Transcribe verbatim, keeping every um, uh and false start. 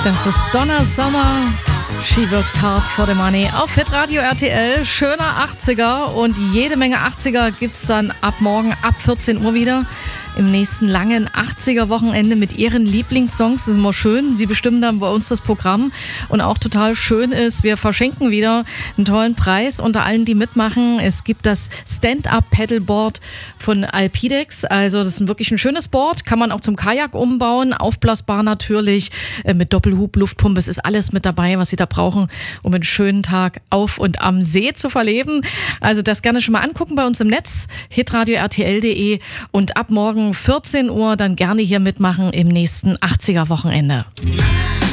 Das ist Donna Summer. She works hard for the money. Auf Hitradio R T L. Schöner achtziger. Und jede Menge achtziger gibt's dann ab morgen ab vierzehn Uhr wieder. Im nächsten langen achtziger-Wochenende mit ihren Lieblingssongs. Das ist immer schön. Sie bestimmen dann bei uns das Programm. Und auch total schön ist, wir verschenken wieder einen tollen Preis unter allen, die mitmachen. Es gibt das Stand-Up-Paddleboard von Alpidex. Also das ist wirklich ein schönes Board. Kann man auch zum Kajak umbauen. Aufblasbar natürlich. Mit Doppelhub, Luftpumpe. Es ist alles mit dabei, was Sie da brauchen, um einen schönen Tag auf und am See zu verleben. Also das gerne schon mal angucken bei uns im Netz. hitradio r t l punkt d e. Und ab morgen vierzehn Uhr dann gerne hier mitmachen im nächsten achtziger-Wochenende.